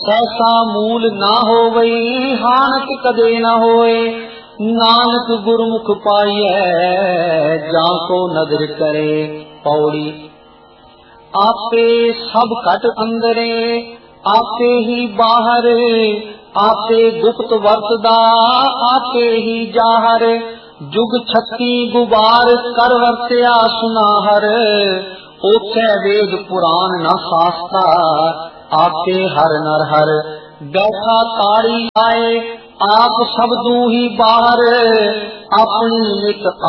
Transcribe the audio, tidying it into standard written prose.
ऐसा मूल ना होवई हानत कदे न होए। नानक गुरमुख पाइए जाको नदर करे। पौड़ी आपे सब घट अंदरे आपे ही बाहर। आपे गुप्त वरतदा आपे ही जाहर। जुग छत्ती गुबार कर वरत्या सुनाहर। ओथे वेद पुराण न शास्त्रा आपे हर नर हर। बैठा ताड़ी आए आप सबदू ही बाहर। अपनी नित